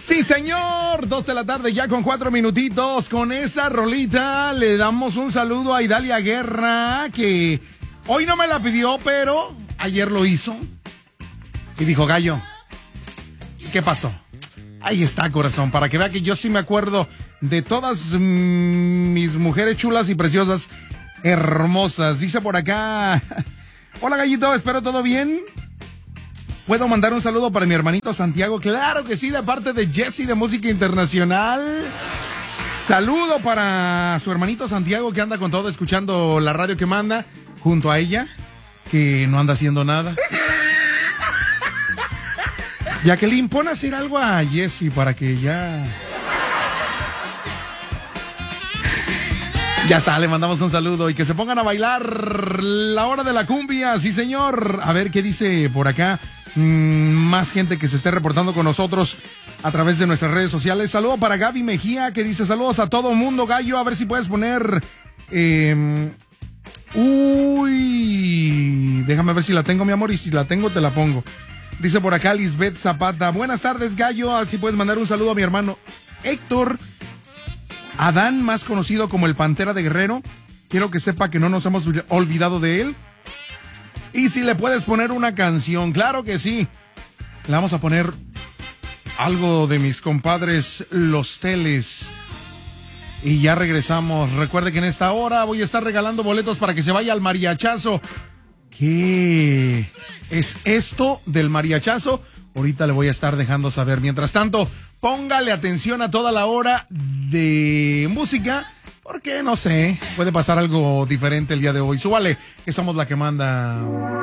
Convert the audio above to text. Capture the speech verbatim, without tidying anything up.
Sí, señor, dos de la tarde ya con cuatro minutitos. Con esa rolita le damos un saludo a Idalia Guerra, que hoy no me la pidió, pero ayer lo hizo. Y dijo, Gallo, ¿qué pasó? Ahí está, corazón, para que vea que yo sí me acuerdo de todas mmm, mis mujeres chulas y preciosas, hermosas. Dice por acá, hola, Gallito, espero todo bien. ¿Puedo mandar un saludo para mi hermanito Santiago? Claro que sí, de parte de Jesse de Música Internacional. Saludo para su hermanito Santiago, que anda con todo escuchando la radio que manda, junto a ella, que no anda haciendo nada. Jacqueline, pon a hacer algo a Jesse para que ya... Ya está, le mandamos un saludo y que se pongan a bailar la hora de la cumbia, sí señor. A ver qué dice por acá. Mm, más gente que se esté reportando con nosotros a través de nuestras redes sociales. Saludo para Gaby Mejía, que dice saludos a todo mundo, Gallo. A ver si puedes poner... Eh, uy, déjame ver si la tengo, mi amor, y si la tengo te la pongo. Dice por acá Lisbeth Zapata, buenas tardes, Gallo. Así puedes mandar un saludo a mi hermano Héctor Adán, más conocido como el Pantera de Guerrero. Quiero que sepa que no nos hemos olvidado de él. Y si le puedes poner una canción, claro que sí. Le vamos a poner algo de mis compadres Los Teles. Y ya regresamos. Recuerde que en esta hora voy a estar regalando boletos para que se vaya al mariachazo. ¿Qué es esto del mariachazo? Ahorita le voy a estar dejando saber. Mientras tanto, póngale atención a toda la hora de música, porque no sé, puede pasar algo diferente el día de hoy. Súbale, que somos la que manda.